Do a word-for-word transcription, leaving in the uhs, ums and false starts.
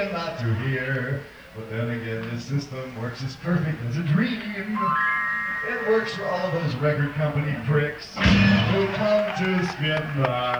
and not to hear. But then again, this system works as perfect as a dream. It works for all of those record company pricks who come to skim by.